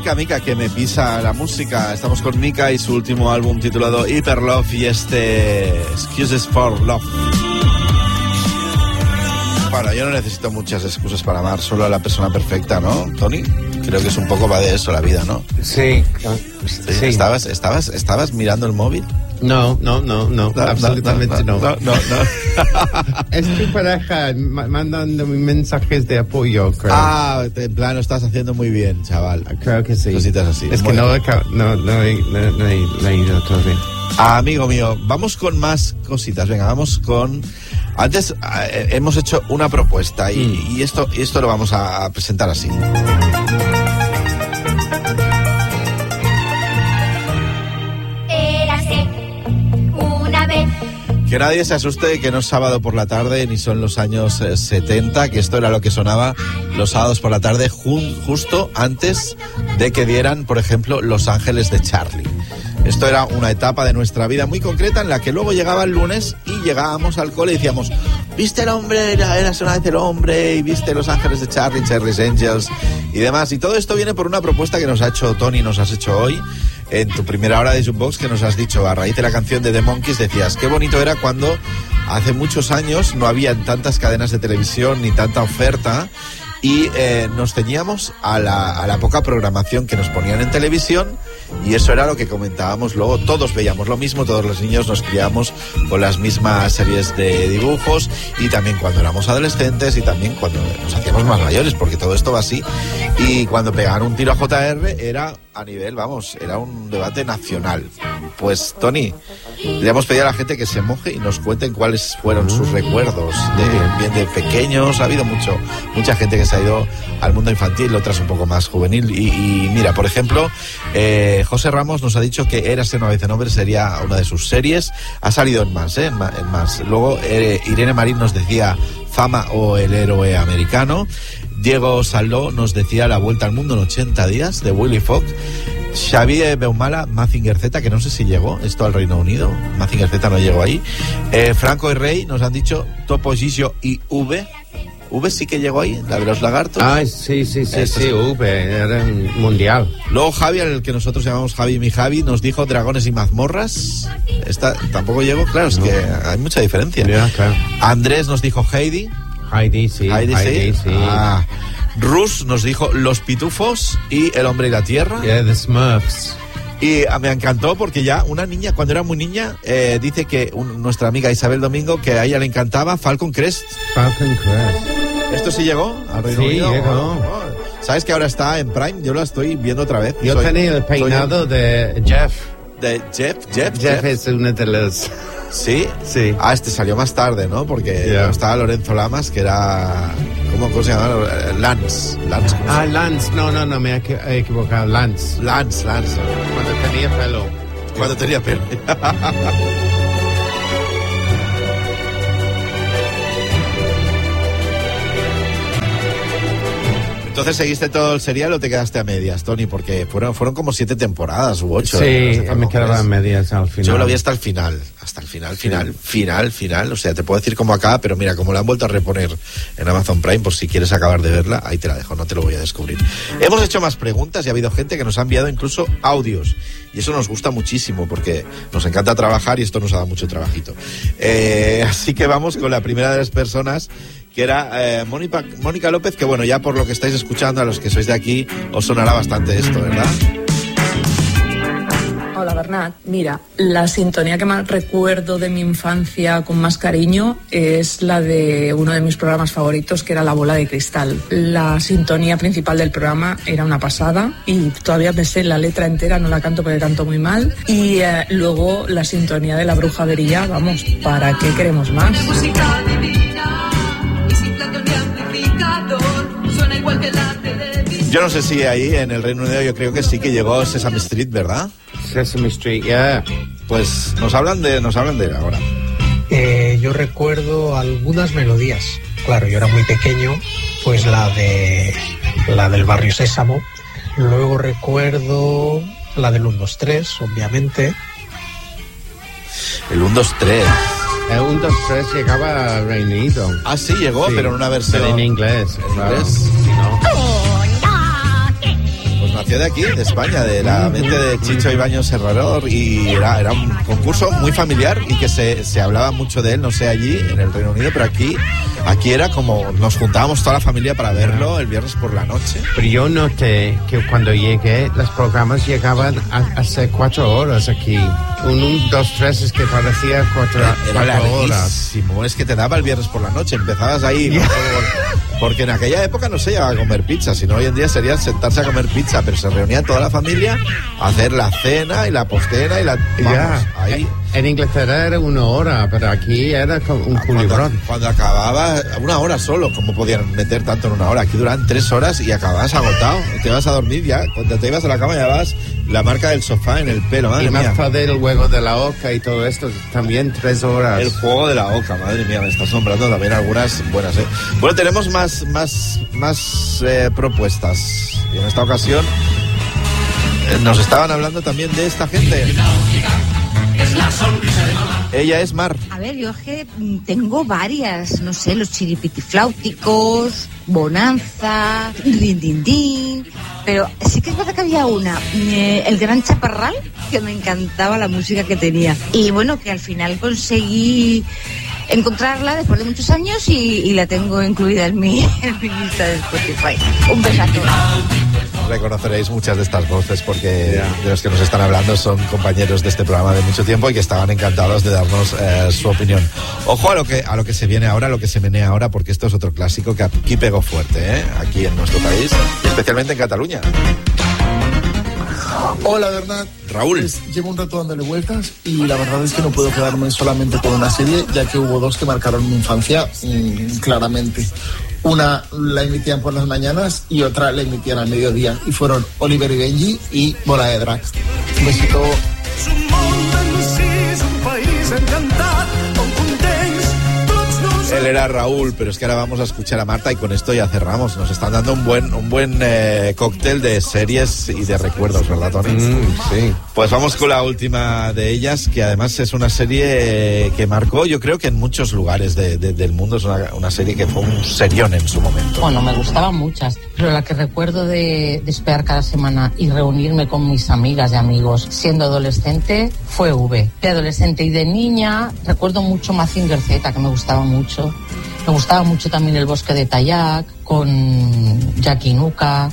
Mika, que me pisa la música. Estamos con Mika y su último álbum titulado Hyper Love y Excuses for Love. Bueno, yo no necesito muchas excusas para amar, solo a la persona perfecta, ¿no, Tony? Creo que es un poco va de eso la vida, ¿no? Sí. ¿Estabas mirando el móvil? No, absolutamente no. No. Es tu pareja mandando mensajes de apoyo, creo. Ah, en plan, lo estás haciendo muy bien, chaval. Creo que sí. Cositas así. Es que no he leído todavía. Amigo mío, vamos con más cositas. Venga, vamos con... Antes hemos hecho una propuesta y esto lo vamos a presentar así. Que nadie se asuste que no es sábado por la tarde ni son los años 70, que esto era lo que sonaba los sábados por la tarde justo antes de que dieran, por ejemplo, Los Ángeles de Charlie. Esto era una etapa de nuestra vida muy concreta en la que luego llegaba el lunes y llegábamos al cole y decíamos, ¿viste el hombre? Eras una vez el hombre, y viste Los Ángeles de Charlie, Charlie's Angels y demás. Y todo esto viene por una propuesta que nos ha hecho Tony, nos has hecho hoy en tu primera hora de Jukebox, que nos has dicho a raíz de la canción de The Monkees. Decías, qué bonito era cuando hace muchos años no había tantas cadenas de televisión ni tanta oferta y nos ceñíamos a la poca programación que nos ponían en televisión, y eso era lo que comentábamos luego. Todos veíamos lo mismo, todos los niños nos criamos con las mismas series de dibujos, y también cuando éramos adolescentes y también cuando nos hacíamos más mayores, porque todo esto va así. Y cuando pegaban un tiro a JR era a nivel, era un debate nacional. Pues Tony, le hemos pedido a la gente que se moje y nos cuenten cuáles fueron sus recuerdos de pequeños. Ha habido mucha gente que se ha ido al mundo infantil, otras un poco más juvenil, y mira, por ejemplo, José Ramos nos ha dicho que Érase una vez en hombre sería una de sus series. Ha salido en más. Luego Irene Marín nos decía Fama o El héroe americano. Diego Saló nos decía La vuelta al mundo en 80 días de Willy Fogg. Xavier Beumala, Mazinger Z, que no sé si llegó esto al Reino Unido. Mazinger Z no llegó ahí. Franco y Rey nos han dicho Topo Gigio y V. V sí que llegó ahí, la de los lagartos. Ah, sí, V, era mundial. Luego Javi, el que nosotros llamamos Javi mi Javi, nos dijo Dragones y mazmorras. Esta tampoco llegó, claro, es que hay mucha diferencia. Yeah, claro. Andrés nos dijo Heidi. Heidi, sí. Ah. Rus nos dijo Los Pitufos y El hombre y la tierra. Yeah, The Smurfs. Y me encantó porque ya una niña, cuando era muy niña, dice que nuestra amiga Isabel Domingo, que a ella le encantaba Falcon Crest. ¿Esto sí llegó al Reino Unido? Sí, llegó. ¿Sabes que ahora está en Prime? Yo la estoy viendo otra vez. Yo tenía el peinado de Jeff. ¿De Jeff? Jeff es uno de los... ¿Sí? Sí. Ah, este salió más tarde, ¿no? Porque estaba Lorenzo Lamas, que era... ¿Cómo se llama? Lance. Lance. No, me he equivocado. Lance. Cuando tenía pelo. Entonces, ¿seguiste todo el serial o te quedaste a medias, Tony? Porque fueron como 7 temporadas u 8. Sí, me quedaba a medias al final. Yo lo vi hasta el final. Final. O sea, te puedo decir cómo acaba, pero mira, como la han vuelto a reponer en Amazon Prime, por si quieres acabar de verla, ahí te la dejo, no te lo voy a descubrir. Hemos hecho más preguntas y ha habido gente que nos ha enviado incluso audios. Y eso nos gusta muchísimo porque nos encanta trabajar y esto nos ha dado mucho trabajito. Así que vamos con la primera de las personas, que era Mónica López, que bueno, ya por lo que estáis escuchando, a los que sois de aquí, os sonará bastante esto, ¿verdad? Hola Bernat, mira, la sintonía que más recuerdo de mi infancia con más cariño es la de uno de mis programas favoritos, que era La bola de cristal. La sintonía principal del programa era una pasada y todavía me sé la letra entera, no la canto porque canto muy mal. Y luego la sintonía de La bruja Verilla, vamos, ¿para qué queremos más? Yo no sé si ahí en el Reino Unido, yo creo que sí que llegó Sesame Street, ¿verdad? Sesame Street, yeah. Pues nos hablan de él ahora. Yo recuerdo algunas melodías. Claro, yo era muy pequeño, pues la del Barrio Sésamo. Luego recuerdo la del 1, 2, 3, obviamente. El 1, 2, 3. El 1, 2, 3 llegaba al Reino Unido. Ah, sí, llegó, sí, pero en una versión... Pero en inglés. ¿En inglés? Sí, ¿no? Pues nació de aquí, de España, de la mente de Chicho Ibáñez Serrador, y era un concurso muy familiar y que se hablaba mucho de él, no sé, allí en el Reino Unido, pero aquí era como nos juntábamos toda la familia para verlo el viernes por la noche. Pero yo noté que cuando llegué, los programas llegaban a ser 4 horas aquí. 1, 2, 3 es que parecía 4 horas. Es que te daba el viernes por la noche, empezabas ahí, porque en aquella época no se llegaba a comer pizza, sino hoy en día sería sentarse a comer pizza, pero se reunía toda la familia a hacer la cena y la postcena y la... Vamos, ahí... En Inglaterra era 1 hora, pero aquí era como un culibrón. Cuando acababa, 1 hora solo, ¿cómo podían meter tanto en 1 hora? Aquí duran 3 horas y acababas agotado. Te vas a dormir ya, cuando te ibas a la cama ya vas la marca del sofá en el pelo, madre mía. Y más tarde el juego de la oca y todo esto, también 3 horas. El juego de la oca, madre mía, me estás nombrando también algunas buenas, ¿eh? Bueno, tenemos más propuestas. Y en esta ocasión nos estaban hablando también de esta gente. Es la sonrisa de mamá. Ella es Mar. A ver, yo es que tengo varias, no sé, los chiripitifláuticos, Bonanza, Din Din Din, pero sí que es verdad que había una, el Gran Chaparral, que me encantaba la música que tenía. Y bueno, que al final conseguí encontrarla después de muchos años y la tengo incluida en mi lista de Spotify. Un besazo. Reconoceréis muchas de estas voces porque de los que nos están hablando son compañeros de este programa de mucho tiempo y que estaban encantados de darnos su opinión. Ojo a lo que se viene ahora, a lo que se menea ahora, porque esto es otro clásico que aquí pegó fuerte, aquí en nuestro país, y especialmente en Cataluña. Hola, Bernat. Raúl. Pues, llevo un rato dándole vueltas y la verdad es que no puedo quedarme solamente con una serie, ya que hubo 2 que marcaron mi infancia claramente. Una la emitían por las mañanas y otra la emitían al mediodía. Y fueron Oliver y Benji y Bola de Drac. Un besito. Él era Raúl, pero es que ahora vamos a escuchar a Marta y con esto ya cerramos. Nos están dando un buen cóctel de series y de recuerdos, ¿verdad, Tony? Sí. Pues vamos con la última de ellas, que además es una serie que marcó, yo creo que en muchos lugares del mundo. Es una serie que fue un serión en su momento. Bueno, me gustaban muchas, pero la que recuerdo de esperar cada semana y reunirme con mis amigas y amigos siendo adolescente fue V. De adolescente y de niña recuerdo mucho Mazinger Z, que me gustaba mucho. Me gustaba mucho también El bosque de Tayac, con Jackie Nuka,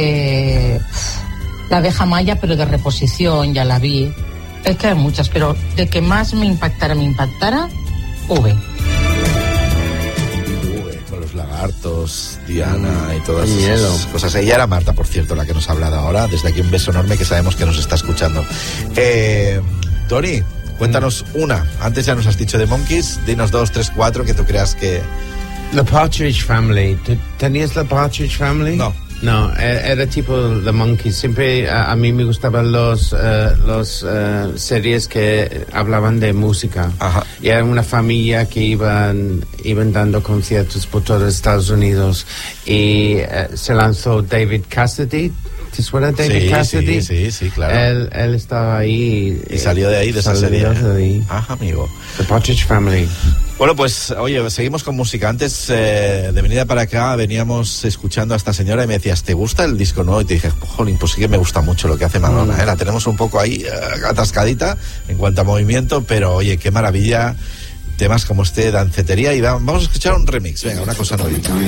La abeja maya, pero de reposición, ya la vi. Es que hay muchas, pero de que más me impactara, V. Con los lagartos, Diana y todas esas cosas. Ella era Marta, por cierto, la que nos ha hablado ahora. Desde aquí un beso enorme, que sabemos que nos está escuchando. Tony, cuéntanos una. Antes ya nos has dicho de Monkeys. Dinos 2, 3, 4 que tú creas que... The Partridge Family. ¿Tenías The Partridge Family? No, era tipo The Monkeys. Siempre a mí me gustaban los series que hablaban de música. Ajá. Y era una familia que iban dando conciertos por todo Estados Unidos. Y se lanzó David Cassidy. ¿Te suena David Cassidy? Sí, claro. Él estaba ahí. Y salió de ahí, de esa serie. Ajá, amigo. The Partridge Family. Bueno, pues, oye, seguimos con música. Antes de venir para acá, veníamos escuchando a esta señora y me decías, ¿te gusta el disco nuevo? Y te dije, jolín, pues sí que me gusta mucho lo que hace Madonna, La tenemos un poco ahí atascadita en cuanto a movimiento, pero, oye, qué maravilla. Temas como este, dancetería. Y vamos a escuchar un remix. Venga, una cosa nueva.